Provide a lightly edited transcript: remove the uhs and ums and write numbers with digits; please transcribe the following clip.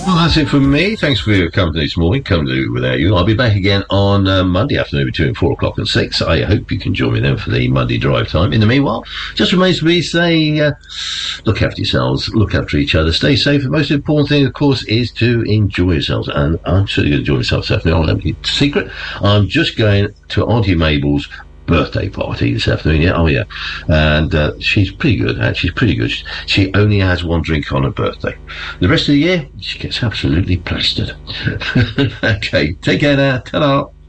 Well, that's it from me. Thanks for your company this morning. Couldn't do it without you. I'll be back again on Monday afternoon between 4 o'clock and 6. I hope you can join me then for the Monday drive time. In the meanwhile, just remains to be say, look after yourselves, look after each other, stay safe. The most important thing, of course, is to enjoy yourselves. And I'm certainly going to enjoy myself this afternoon. I'll have a secret. I'm just going to Auntie Mabel's birthday party this afternoon. Yeah, oh yeah, and she's pretty good. She's pretty good. She only has one drink on her birthday. The rest of the year, she gets absolutely plastered. Okay, take care now. Ta-da.